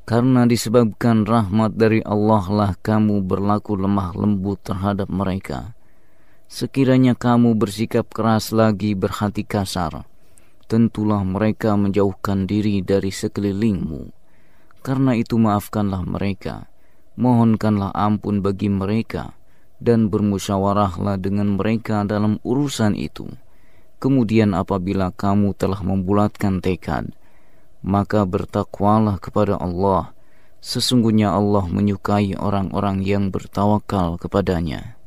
Karena disebabkan rahmat dari Allah lah kamu berlaku lemah lembut terhadap mereka. Sekiranya kamu bersikap keras lagi berhati kasar, tentulah mereka menjauhkan diri dari sekelilingmu. Karena itu maafkanlah mereka, mohonkanlah ampun bagi mereka, dan bermusyawarahlah dengan mereka dalam urusan itu. Kemudian apabila kamu telah membulatkan tekad, maka bertakwalah kepada Allah. Sesungguhnya Allah menyukai orang-orang yang bertawakal kepadanya.